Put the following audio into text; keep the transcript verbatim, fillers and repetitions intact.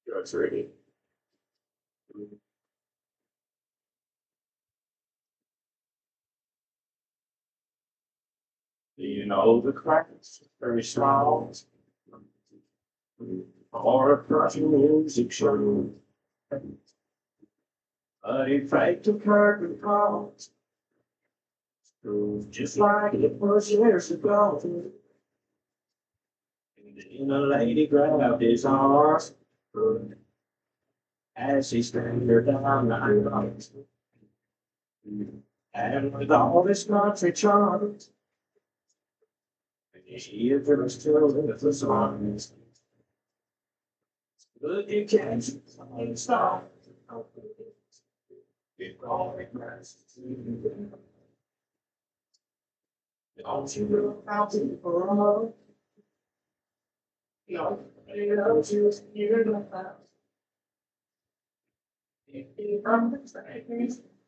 That's ready. Do you know the cracks? Very small. Or a crushing music show. A fake to curtain calls. Just like it was years ago. And the lady grabbed his arms as he stared down the highlights. And with all his country charms, he addressed her with the songs. But you can't stop. It all regrets. Don't you know how to grow? No, you know, you know how. If you understand